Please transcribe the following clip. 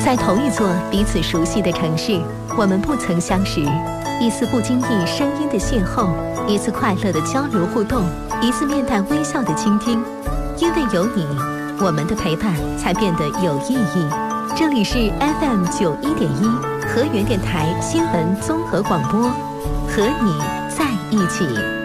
在同一座彼此熟悉的城市，我们不曾相识，一次不经意声音的邂逅，一次快乐的交流互动，一次面带微笑的倾听。因为有你，我们的陪伴才变得有意义。这里是 FM91.1 河源电台新闻综合广播，和你在一起。